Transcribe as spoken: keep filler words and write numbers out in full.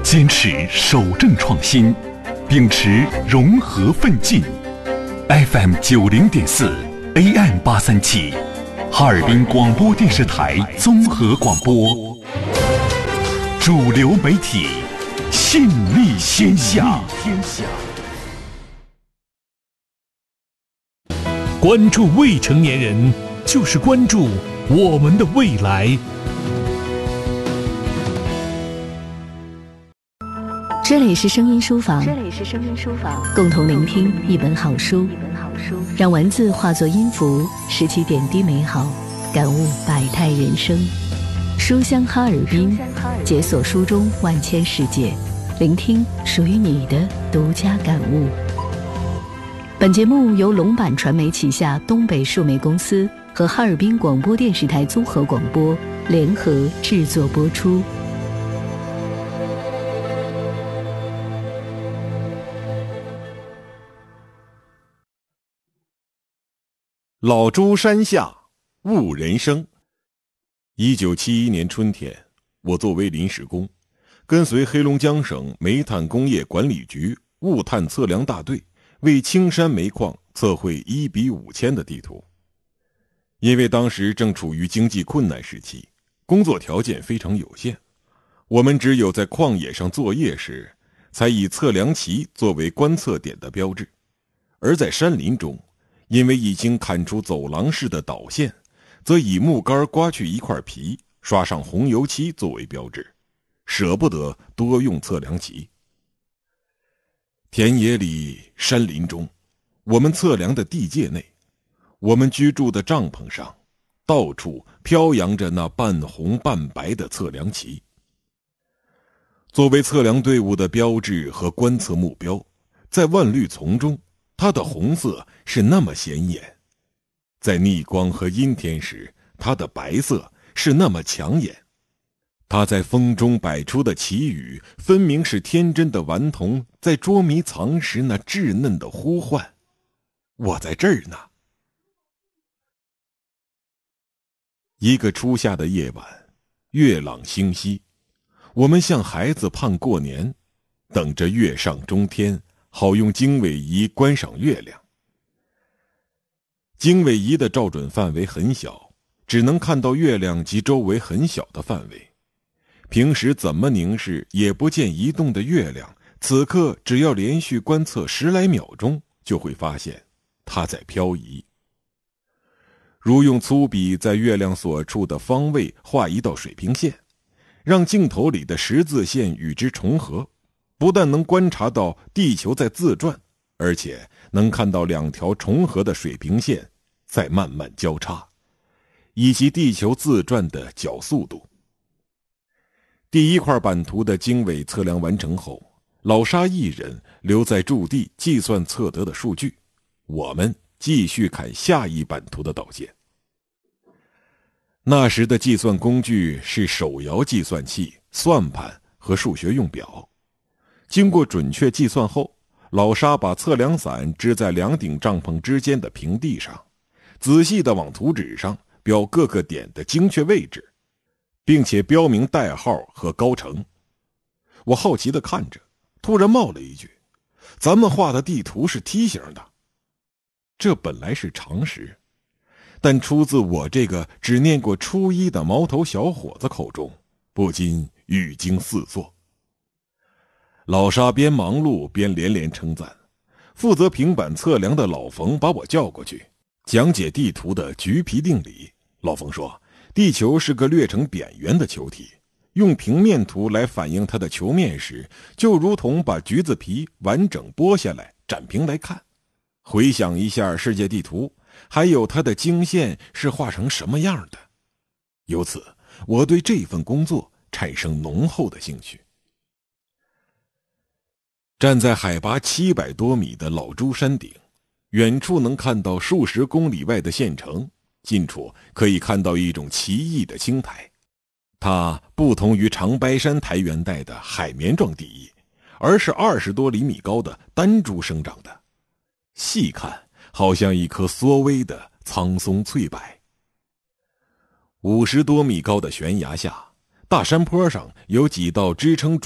坚持守正创新，秉持融合奋进。F M 九零点四 A M 八三七，哈尔滨广播电视台综合广播，主流媒体，信力天下。 关注未成年人，就是关注我们的未来。 这里是声音书房， 这里是声音书房， 共同聆听一本好书， 一本好书， 让文字化作音符，拾起点滴美好，感悟百态人生。书香哈尔滨，解锁书中万千世界，聆听属于你的独家感悟。本节目由龙板传媒旗下东北数媒公司和哈尔滨广播电视台综合广播联合制作播出。 老朱山下悟人生。一九七一年春天，我作为临时工，跟随黑龙江省煤炭工业管理局物探测量大队为青山煤矿测绘一比五千的地图。因为当时正处于经济困难时期，工作条件非常有限，我们只有在旷野上作业时，才以测量旗作为观测点的标志，而在山林中，因为已经砍出走廊式的导线，则以木杆刮去一块皮，刷上红油漆作为标志，舍不得多用测量旗。田野里，山林中，我们测量的地界内，我们居住的帐篷上，到处飘扬着那半红半白的测量旗。作为测量队伍的标志和观测目标，在万绿丛中，它的红色是那么显眼，在逆光和阴天时，它的白色是那么抢眼。它在风中摆出的旗语，分明是天真的顽童在捉迷藏时那稚嫩的呼唤：我在这儿呢。一个初夏的夜晚，月朗星稀，我们像孩子盼过年，等着月上中天，好用经纬仪观赏月亮。经纬仪的照准范围很小，只能看到月亮及周围很小的范围。平时怎么凝视也不见移动的月亮，此刻只要连续观测十来秒钟，就会发现它在漂移。如用粗笔在月亮所处的方位画一道水平线，让镜头里的十字线与之重合，不但能观察到地球在自转，而且能看到两条重合的水平线在慢慢交叉，以及地球自转的角速度。第一块版图的经纬测量完成后，老沙一人留在驻地计算测得的数据，我们继续看下一版图的导线。那时的计算工具是手摇计算器、算盘和数学用表。经过准确计算后，老沙把测量伞支在两顶帐篷之间的平地上，仔细地往图纸上标各个点的精确位置，并且标明代号和高程。我好奇地看着，突然冒了一句：咱们画的地图是梯形的。这本来是常识，但出自我这个只念过初一的毛头小伙子口中，不禁语惊四座。老沙边忙碌边连连称赞，负责平板测量的老冯把我叫过去，讲解地图的橘皮定理。老冯说，地球是个略呈扁圆的球体，用平面图来反映它的球面时，就如同把橘子皮完整剥下来展平来看。回想一下世界地图，还有它的经线是画成什么样的。由此，我对这份工作产生浓厚的兴趣。站在海拔七百多米的老朱山顶，远处能看到数十公里外的县城，近处可以看到一种奇异的青苔。它不同于长白山苔原带的海绵状地叶，而是二十多厘米高的单株生长的，细看好像一棵缩微的苍松翠柏。五十多米高的悬崖下，大山坡上有几道支撑